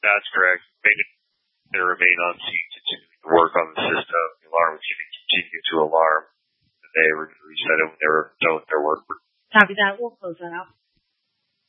That's correct. They remain on scene, continuing to work on the system. The alarm was going to continue to alarm. They reset it when they were done with their work. Copy that. We'll close that out.